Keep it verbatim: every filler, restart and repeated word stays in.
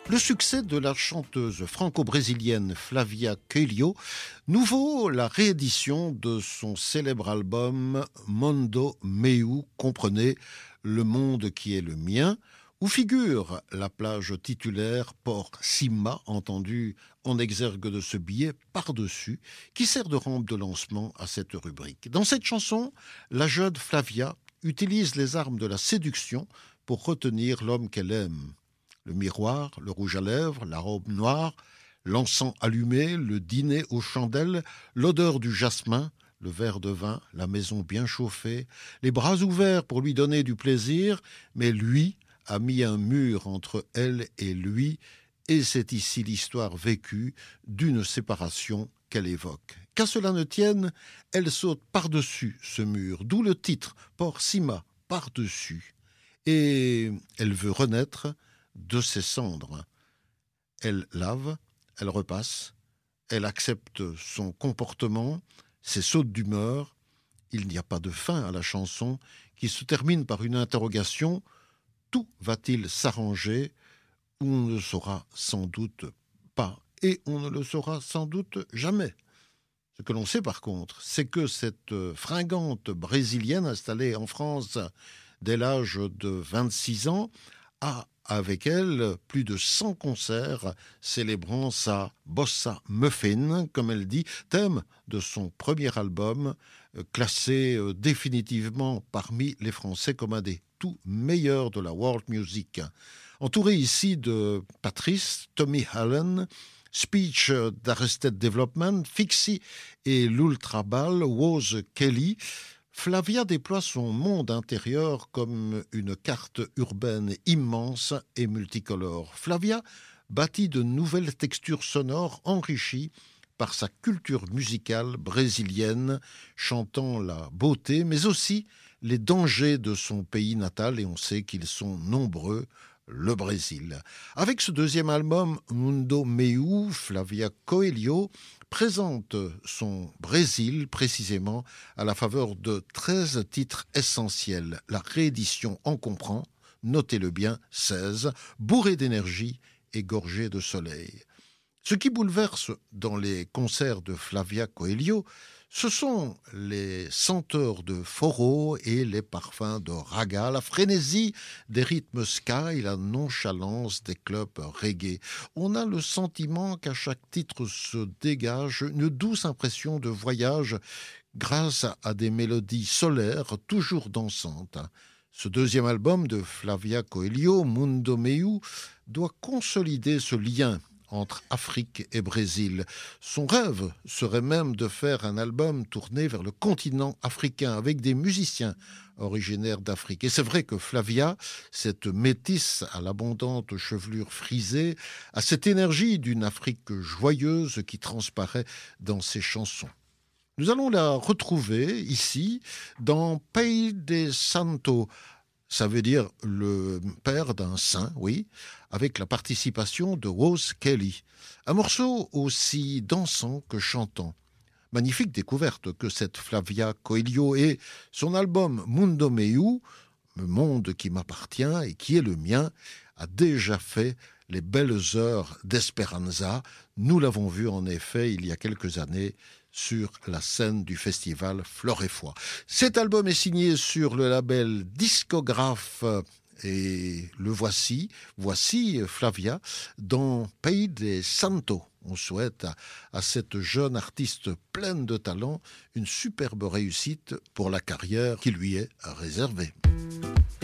Le succès de la chanteuse franco-brésilienne Flavia Coelho nous vaut la réédition de son célèbre album Mundo Meu, comprenez Le monde qui est le mien, où figure la plage titulaire Port Sima, entendue en exergue de ce billet par-dessus, qui sert de rampe de lancement à cette rubrique. Dans cette chanson, la jeune Flavia utilise les armes de la séduction pour retenir l'homme qu'elle aime. Le miroir, le rouge à lèvres, la robe noire, l'encens allumé, le dîner aux chandelles, l'odeur du jasmin, le verre de vin, la maison bien chauffée, les bras ouverts pour lui donner du plaisir, mais lui a mis un mur entre elle et lui, et c'est ici l'histoire vécue d'une séparation qu'elle évoque. Qu'à cela ne tienne, elle saute par-dessus ce mur, d'où le titre « Port Sima, par-dessus ». Et elle veut renaître de ses cendres. Elle lave, elle repasse, elle accepte son comportement, ses sautes d'humeur. Il n'y a pas de fin à la chanson qui se termine par une interrogation. Tout va-t-il s'arranger? On ne le saura sans doute pas et on ne le saura sans doute jamais. Ce que l'on sait par contre, c'est que cette fringante brésilienne installée en France dès l'âge de vingt-six ans a avec elle plus de cent concerts célébrant sa bossa muffin, comme elle dit, thème de son premier album, classé définitivement parmi les Français comme un des tout meilleurs de la world music. Entouré ici de Patrice, Tommy Allen, Speech d'Arrested Development, Fixie et l'Ultra Ball, Woz Kelly, Flavia déploie son monde intérieur comme une carte urbaine immense et multicolore. Flavia bâtit de nouvelles textures sonores enrichies par sa culture musicale brésilienne, chantant la beauté, mais aussi les dangers de son pays natal, et on sait qu'ils sont nombreux, le Brésil. Avec ce deuxième album, Mundo Meu, Flavia Coelho présente son Brésil précisément à la faveur de treize titres essentiels. La réédition en comprend, notez-le bien, seize, bourrée d'énergie et gorgée de soleil. Ce qui bouleverse dans les concerts de Flavia Coelho, ce sont les senteurs de foro et les parfums de raga, la frénésie des rythmes ska et la nonchalance des clubs reggae. On a le sentiment qu'à chaque titre se dégage une douce impression de voyage grâce à des mélodies solaires toujours dansantes. Ce deuxième album de Flavia Coelho, Mundo Meu, doit consolider ce lien entre Afrique et Brésil. Son rêve serait même de faire un album tourné vers le continent africain avec des musiciens originaires d'Afrique. Et c'est vrai que Flavia, cette métisse à l'abondante chevelure frisée, a cette énergie d'une Afrique joyeuse qui transparaît dans ses chansons. Nous allons la retrouver ici dans Pays de Santo. Ça veut dire le père d'un saint, oui, avec la participation de Woz Kelly. Un morceau aussi dansant que chantant. Magnifique découverte que cette Flavia Coelho et son album Mundo Meu, le monde qui m'appartient et qui est le mien, a déjà fait les belles heures d'Esperanza. Nous l'avons vu en effet il y a quelques années sur la scène du festival Flore et Foi. Cet album est signé sur le label Discographe et le voici, voici Flavia dans Pays de Santo. On souhaite à, à cette jeune artiste pleine de talent une superbe réussite pour la carrière qui lui est réservée.